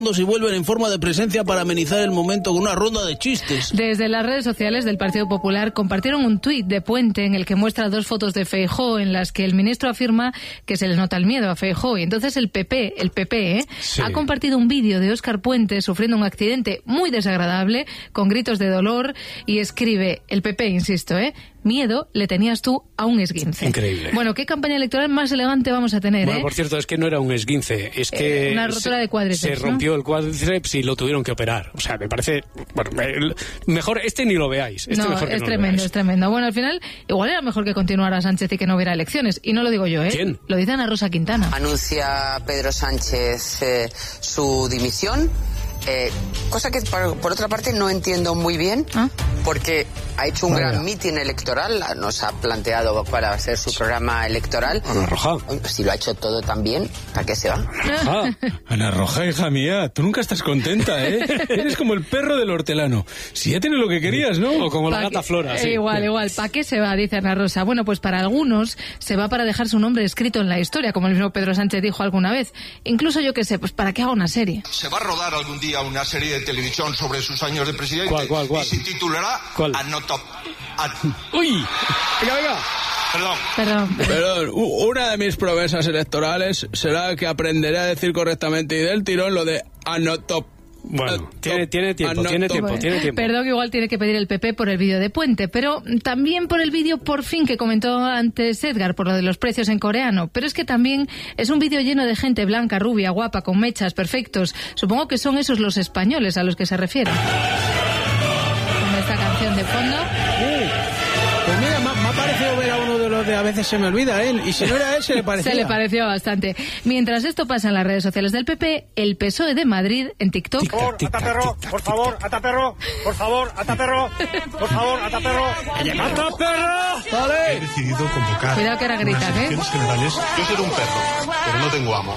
y vuelven en forma de presencia para amenizar el momento con una ronda de chistes. Desde las redes sociales del Partido Popular compartieron un tuit de Puente en el que muestra 2 fotos de Feijóo en las que el ministro afirma que se les nota el miedo a Feijóo. Y entonces el PP, sí, ha compartido un vídeo de Óscar Puente sufriendo un accidente muy desagradable con gritos de dolor y escribe, el PP, insisto, miedo le tenías tú a un esguince. Increíble. Bueno, ¿qué campaña electoral más elegante vamos a tener? Bueno, por cierto, es que no era un esguince, es que una rotura de cuádriceps, se rompió el cuádriceps y lo tuvieron que operar. O sea, me parece, bueno, mejor ni lo veáis. Es tremendo, es tremendo. Bueno, al final, igual era mejor que continuara Sánchez y que no hubiera elecciones. Y no lo digo yo, ¿Quién? Lo dice Ana Rosa Quintana. Anuncia Pedro Sánchez su dimisión. Cosa que por otra parte no entiendo muy bien, porque ha hecho un gran mitin electoral, nos ha planteado para hacer su programa electoral. Ana Roja. Si lo ha hecho todo tan bien, ¿para qué se va? Ana Roja, hija mía, tú nunca estás contenta, Eres como el perro del hortelano. Si ya tienes lo que querías, ¿no? O como la gata Flora, sí. Igual. ¿Para qué se va? Dice Ana Rosa. Bueno, pues para algunos se va para dejar su nombre escrito en la historia, como el mismo Pedro Sánchez dijo alguna vez. Incluso yo qué sé, pues para qué haga una serie. Se va a rodar algún día una serie de televisión sobre sus años de presidente. ¿Cuál? Y se titulará ¡Uy! Venga. Perdón, una de mis promesas electorales será que aprenderé a decir correctamente y del tirón lo de anotop. Bueno, tiene tiempo. Perdón, igual tiene que pedir el PP por el vídeo de Puente, pero también por el vídeo por fin que comentó antes Edgar, por lo de los precios en coreano. Pero es que también es un vídeo lleno de gente blanca, rubia, guapa, con mechas, perfectos. Supongo que son esos los españoles a los que se refieren. Con esta canción de fondo. Pues mira, me ha parecido ver a uno de los de A veces se me olvida, y si no era él, se le parecía. Se le pareció bastante. Mientras esto pasa en las redes sociales del PP, el PSOE de Madrid en TikTok. Por favor, ataperro. Vale. He decidido convocar. Cuidado que ahora gritan, unas elecciones generales. Yo soy un perro, pero no tengo amo.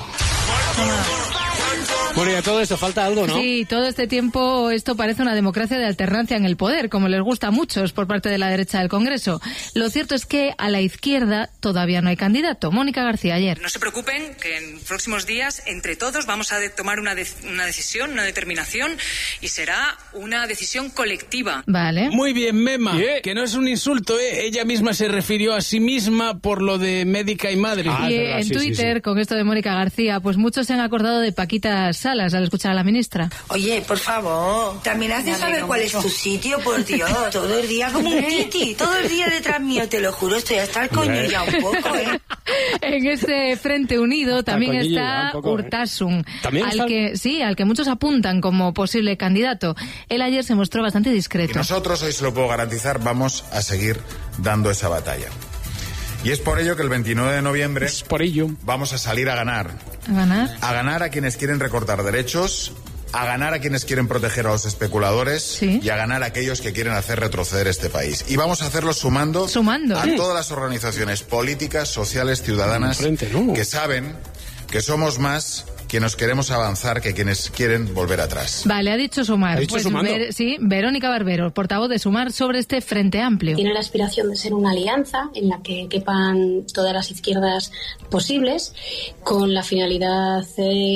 Bueno, y a todo esto falta algo, ¿no? Sí, todo este tiempo esto parece una democracia de alternancia en el poder, como les gusta a muchos por parte de la derecha del Congreso. Lo cierto es que a la izquierda todavía no hay candidato. Mónica García ayer. No se preocupen, que en próximos días, entre todos, vamos a tomar una decisión, una determinación, y será una decisión colectiva. Vale. Muy bien, Mema, que no es un insulto, Ella misma se refirió a sí misma por lo de médica y madre. Y verdad, en Twitter, sí. Con esto de Mónica García, pues muchos se han acordado de Paquita Salas al escuchar a la ministra. Oye, por favor, también has de saber cuál es tu sitio, por Dios. Todo el día como un titi, todo el día detrás mío, te lo juro, estoy hasta el coño ya un poco, En este Frente Unido también está Urtasun, al que muchos apuntan como posible candidato. Él ayer se mostró bastante discreto. Y nosotros, hoy se lo puedo garantizar, vamos a seguir dando esa batalla. Y es por ello que el 29 de noviembre vamos a salir a ganar. ¿A ganar? A ganar a quienes quieren recortar derechos, a ganar a quienes quieren proteger a los especuladores y a ganar a aquellos que quieren hacer retroceder este país. Y vamos a hacerlo sumando a todas las organizaciones políticas, sociales, ciudadanas que saben que somos más quienes queremos avanzar que quienes quieren volver atrás. Vale, ha dicho Sumar. Verónica Barbero, portavoz de Sumar sobre este Frente Amplio. Tiene la aspiración de ser una alianza en la que quepan todas las izquierdas posibles, con la finalidad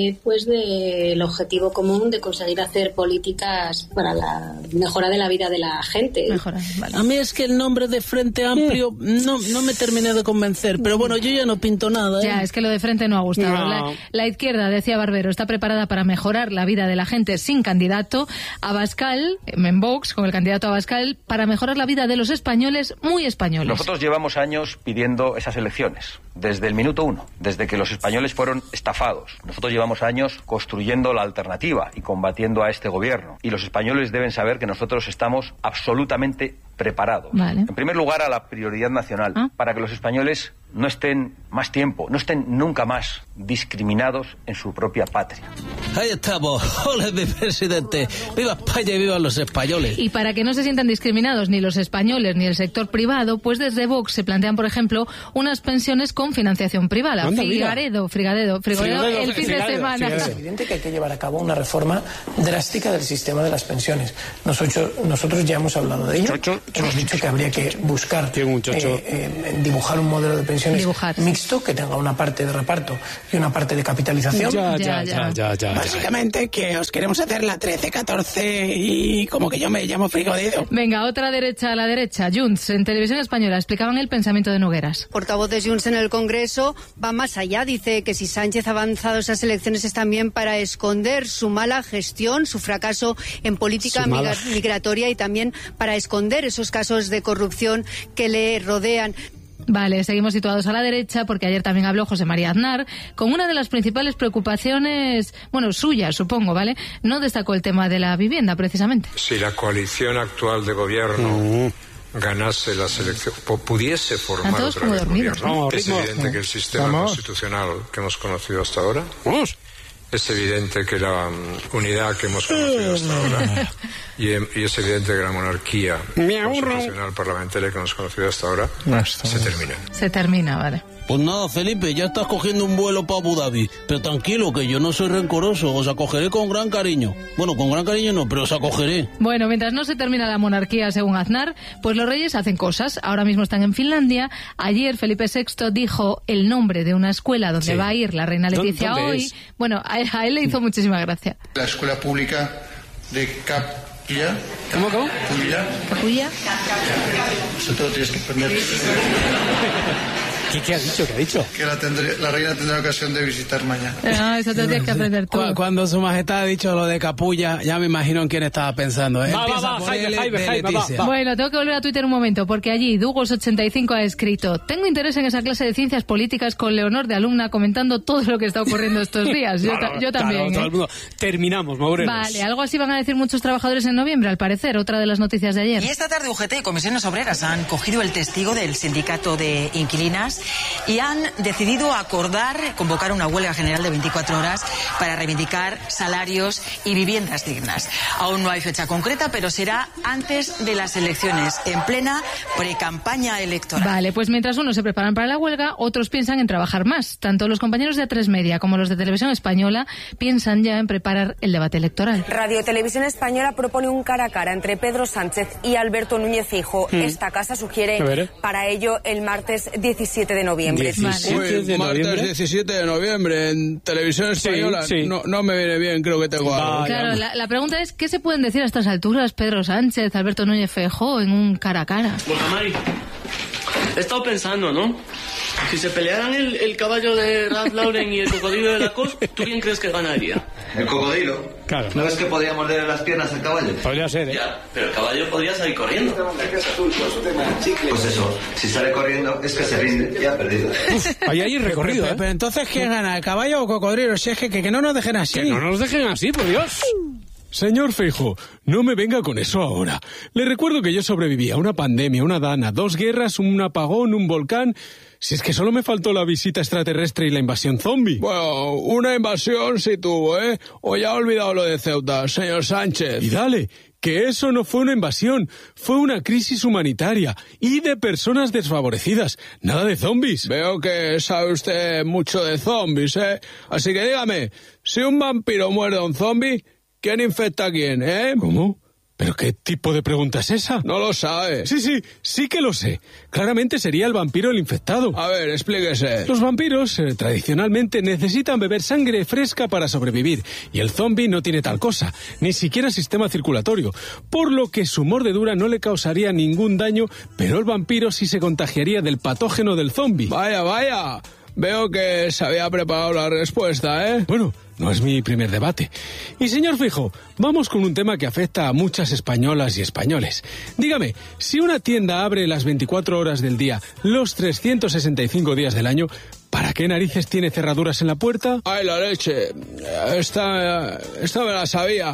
del objetivo común de conseguir hacer políticas para la mejora de la vida de la gente. Vale. A mí es que el nombre de Frente Amplio no me terminé de convencer, pero bueno, yo ya no pinto nada. Ya, es que lo de Frente no ha gustado. No. La izquierda, decía Barbero, está preparada para mejorar la vida de la gente sin candidato. Abascal, en Vox, con el candidato Abascal, para mejorar la vida de los españoles muy españoles. Nosotros llevamos años pidiendo esas elecciones, desde el minuto 1, desde que los españoles fueron estafados. Nosotros llevamos años construyendo la alternativa y combatiendo a este gobierno. Y los españoles deben saber que nosotros estamos absolutamente preparados. Vale. En primer lugar, a la prioridad nacional, para que los españoles no estén más tiempo, no estén nunca más discriminados en su propia patria. Ahí estamos. ¡Ole, mi presidente! ¡Viva España y viva los españoles! Y para que no se sientan discriminados ni los españoles ni el sector privado, pues desde Vox se plantean, por ejemplo, unas pensiones con con financiación privada. Frigadedo, el fin de semana. Es evidente que hay que llevar a cabo una reforma drástica del sistema de las pensiones. Nosotros ya hemos hablado de ello. Hemos dicho que habría que buscar dibujar un modelo de pensiones mixto que tenga una parte de reparto y una parte de capitalización. Básicamente que os queremos hacer la 13-14 y como que yo me llamo Frigadedo. Venga, otra derecha a la derecha. Junts, en Televisión Española, explicaban el pensamiento de Nogueras. Portavoz de Junts en el Congreso va más allá. Dice que si Sánchez ha avanzado esas elecciones es también para esconder su mala gestión, su fracaso en política migratoria y también para esconder esos casos de corrupción que le rodean. Vale, seguimos situados a la derecha porque ayer también habló José María Aznar con una de las principales preocupaciones, suyas, supongo, ¿vale? No destacó el tema de la vivienda, precisamente. Si la coalición actual de gobierno ganase las elecciones, pudiese formar otra vez gobierno, es evidente que el sistema constitucional que hemos conocido hasta ahora, es evidente que la unidad que hemos conocido hasta ahora y es evidente que la monarquía constitucional parlamentaria que hemos conocido hasta ahora se termina. Se termina, vale. Pues nada, Felipe, ya estás cogiendo un vuelo para Abu Dhabi. Pero tranquilo, que yo no soy rencoroso. Os acogeré con gran cariño. Bueno, con gran cariño no, pero os acogeré. Bueno, mientras no se termina la monarquía, según Aznar, pues los reyes hacen cosas. Ahora mismo están en Finlandia. Ayer Felipe VI dijo el nombre de una escuela donde va a ir la reina Leticia hoy. Es? Bueno, a él le hizo muchísima gracia. La escuela pública de Capulla. ¿Cómo? ¿Capulla? Eso te lo tienes que aprender. ¿Qué ha dicho? Que la reina tendrá ocasión de visitar mañana. Eso te tienes que aprender tú. Cuando su majestad ha dicho lo de Capulla, ya me imagino en quién estaba pensando. Jaime, Bueno, tengo que volver a Twitter un momento, porque allí Dugos85 ha escrito: tengo interés en esa clase de ciencias políticas con Leonor de alumna comentando todo lo que está ocurriendo estos días. Yo también. Todo el mundo. Terminamos, Morelos. Vale, algo así van a decir muchos trabajadores en noviembre, al parecer, otra de las noticias de ayer. Y esta tarde UGT y Comisiones Obreras han cogido el testigo del sindicato de inquilinas y han decidido convocar una huelga general de 24 horas para reivindicar salarios y viviendas dignas. Aún no hay fecha concreta, pero será antes de las elecciones, en plena precampaña electoral. Vale, pues mientras unos se preparan para la huelga, otros piensan en trabajar más. Tanto los compañeros de A3 Media como los de Televisión Española piensan ya en preparar el debate electoral. Radio Televisión Española propone un cara a cara entre Pedro Sánchez y Alberto Núñez Feijóo. Esta casa sugiere para ello el martes 17 de noviembre. Martes 17 de noviembre en Televisión Española. Sí. No me viene bien, creo que tengo algo. Claro, la pregunta es: ¿qué se pueden decir a estas alturas Pedro Sánchez, Alberto Núñez Feijóo en un cara a cara? Bueno, Mari, he estado pensando, ¿no? Si se pelearan el caballo de Ralph Lauren y el cocodrilo de Lacoste, ¿tú quién crees que ganaría? ¿El cocodrilo? Claro. ¿No ves que podía morder las piernas al caballo? Podría ser, Ya, pero el caballo podría salir corriendo. Pues eso, si sale corriendo es que se rinde y ha perdido. Ahí hay recorrido, pero entonces, ¿quién gana? ¿El caballo o cocodrilo? Si es que no nos dejen así. Que no nos dejen así, por Dios. Señor Feijóo, no me venga con eso ahora. Le recuerdo que yo sobreviví a una pandemia, una dana, 2 guerras, un apagón, un volcán. Si es que solo me faltó la visita extraterrestre y la invasión zombie. Bueno, una invasión sí tuvo, ¿eh? O ya ha olvidado lo de Ceuta, señor Sánchez. Y dale, que eso no fue una invasión, fue una crisis humanitaria y de personas desfavorecidas, nada de zombies. Veo que sabe usted mucho de zombies, ¿eh? Así que dígame, si un vampiro muerde a un zombie, ¿quién infecta a quién, eh? ¿Cómo? ¿Pero qué tipo de pregunta es esa? No lo sabe. Sí que lo sé. Claramente sería el vampiro el infectado. A ver, explíquese. Los vampiros tradicionalmente necesitan beber sangre fresca para sobrevivir, y el zombi no tiene tal cosa, ni siquiera sistema circulatorio, por lo que su mordedura no le causaría ningún daño, pero el vampiro sí se contagiaría del patógeno del zombi. Vaya. Veo que se había preparado la respuesta, ¿eh? Bueno, no es mi primer debate. Y señor Feijóo, vamos con un tema que afecta a muchas españolas y españoles. Dígame, si una tienda abre las 24 horas del día, los 365 días del año, ¿para qué narices tiene cerraduras en la puerta? ¡Ay, la leche! Esta me la sabía.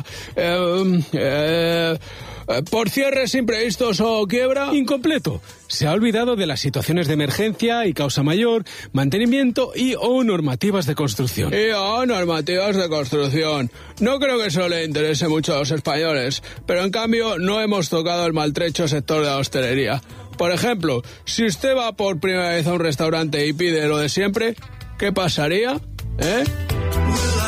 ¿Por cierres imprevistos o quiebra? Incompleto. Se ha olvidado de las situaciones de emergencia y causa mayor, mantenimiento y o normativas de construcción. Normativas de construcción. No creo que eso le interese mucho a los españoles, pero en cambio no hemos tocado el maltrecho sector de la hostelería. Por ejemplo, si usted va por primera vez a un restaurante y pide lo de siempre, ¿qué pasaría?